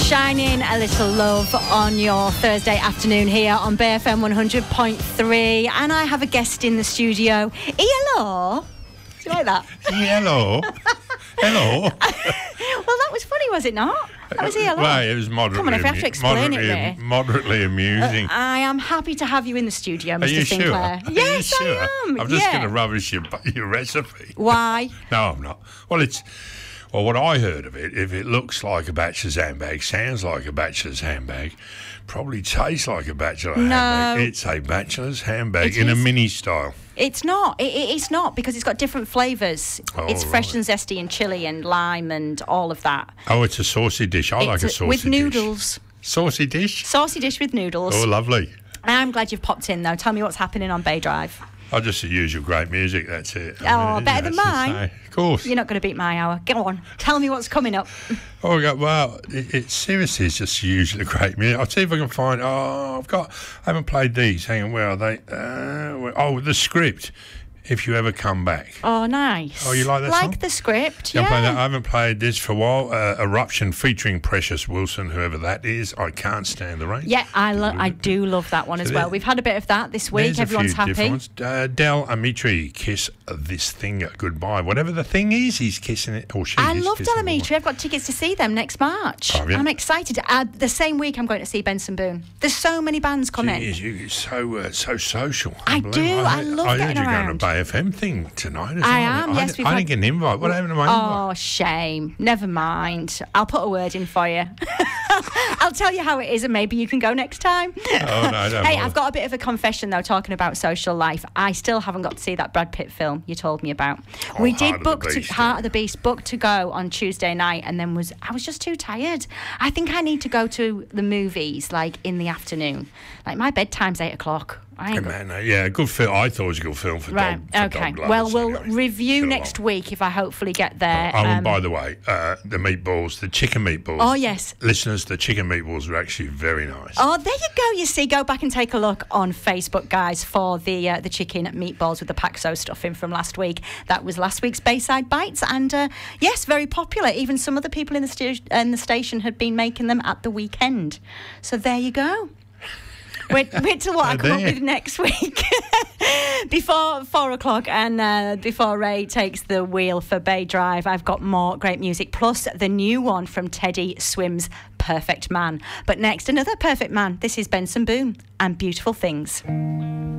Shining a little love on your Thursday afternoon here on BFM 100.3, and I have a guest in the studio. ELO. Do you like that? Hello. Hello. Well, that was funny, was it not? That was ELO. Well, it was moderately. Come on, if I have to explain it, Ray. Moderately amusing. I am happy to have you in the studio, Mr. Are you Sinclair. sure? Yes, Are you sure? I am. I'm just going to rubbish your recipe. Why? No, I'm not. Well, what I heard of it, if it looks like a bachelor's handbag, sounds like a bachelor's handbag, probably tastes like a bachelor handbag. It's a bachelor's handbag in a mini style. It's not. It's not, because it's got different flavours. It's fresh and zesty and chilli and lime and all of that. Oh, it's a saucy dish. I like a saucy dish. With noodles. Saucy dish? Saucy dish with noodles. Oh, lovely. I'm glad you've popped in, though. Tell me what's happening on Bay Drive. Just the usual great music, that's it. Oh, better than mine. Of course. You're not going to beat my hour. Go on. Tell me what's coming up. It seriously is just usually great music. I'll see if I can find... I haven't played these. Hang on, where are they? The Script. If You Ever Come Back. Oh, nice. Oh, you like that song? Like The Script, yeah. I haven't played this for a while. Eruption featuring Precious Wilson, whoever that is. I Can't Stand the Rain. Yeah, I do love that one as well. We've had a bit of that this week. Everyone's happy. Del Amitri, Kiss This Thing Goodbye. Whatever the thing is, he's kissing it. Or she I love Del Amitri. I've got tickets to see them next March. Oh, yeah. I'm excited. The same week I'm going to see Benson Boone. There's so many bands coming. You're so social. I do. I love getting around. You're going to Bay FM thing tonight as well. I am, yes. I didn't get an invite. What happened to my invite? Oh, shame. Never mind. I'll put a word in for you. I'll tell you how it is, and maybe you can go next time. Oh, no, don't Hey, bother. I've got a bit of a confession, though, talking about social life. I still haven't got to see that Brad Pitt film you told me about. We did book Heart of the Beast, booked to go on Tuesday night, and then I was just too tired. I think I need to go to the movies, like, in the afternoon. Like, my bedtime's 8 o'clock. Good film. I thought it was a good film for right. dog Okay. lovers, Well, we'll anyway. review next week if I hopefully get there. And by the way, the meatballs, the chicken meatballs. Oh, yes. Listeners, the chicken meatballs were actually very nice. Oh, there you go. You see, go back and take a look on Facebook, guys, for the chicken meatballs with the Paxo stuffing from last week. That was last week's Bayside Bites, and yes, very popular. Even some of the people in the station had been making them at the weekend. So there you go. Wait till what I come up with next week. Before 4 o'clock and before Ray takes the wheel for Bay Drive, I've got more great music, plus the new one from Teddy Swims, Perfect Man. But next, another Perfect Man. This is Benson Boone and Beautiful Things.